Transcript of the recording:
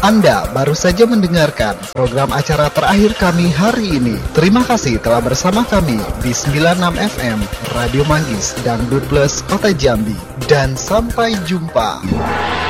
Anda baru saja mendengarkan program acara terakhir kami hari ini. Terima kasih telah bersama kami di 96 FM Radio Manggis dan Dangdut Plus Kota Jambi. Dan sampai jumpa.